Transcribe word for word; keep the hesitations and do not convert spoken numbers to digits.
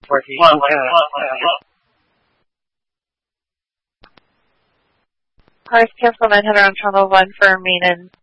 fourteen. Cars cancel nine hundred on Channel one for main and